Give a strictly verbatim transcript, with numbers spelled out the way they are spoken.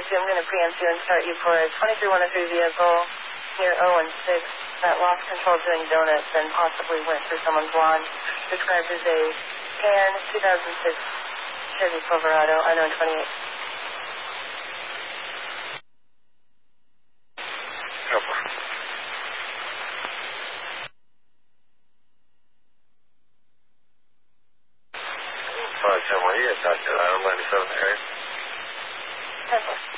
preempt you. I'm going to preempt you and start you for a twenty-three one oh three vehicle near oh one six that lost control doing donuts and possibly went through someone's lawn, described as a tan two thousand six Chevy Silverado, unknown twenty-eight. five ten one, you got Dodge Island ninety-seven area. ten four.